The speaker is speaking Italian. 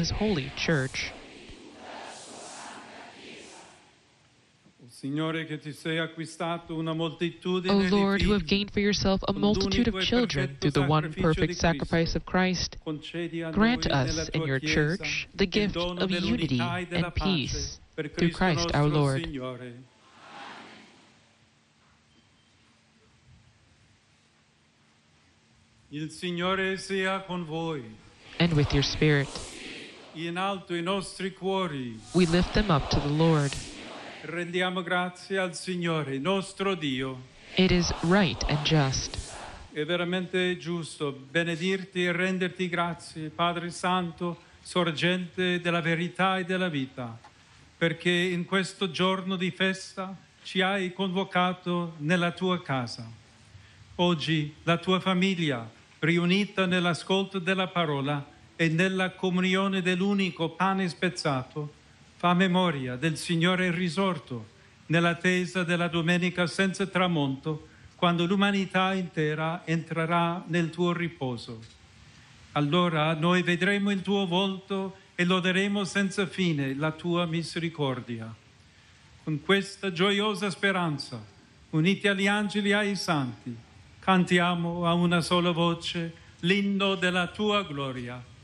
his holy church. O Lord, who have gained for yourself a multitude of children through the one perfect sacrifice of Christ, grant us in your church the gift of unity and peace through Christ our Lord. Il Signore sia con voi. And with your spirit. In alto I nostri cuori. We lift them up to the Lord. Rendiamo grazie al Signore, nostro Dio. It is right and just. È veramente giusto benedirti e renderti grazie, Padre Santo, sorgente della verità e della vita, perché in questo giorno di festa ci hai convocato nella tua casa. Oggi la tua famiglia, riunita nell'ascolto della parola e nella comunione dell'unico pane spezzato, fa memoria del Signore risorto nell'attesa della domenica senza tramonto, quando l'umanità intera entrerà nel tuo riposo. Allora noi vedremo il tuo volto e loderemo senza fine la tua misericordia. Con questa gioiosa speranza, uniti agli angeli e ai santi, cantiamo a una sola voce l'inno della tua gloria.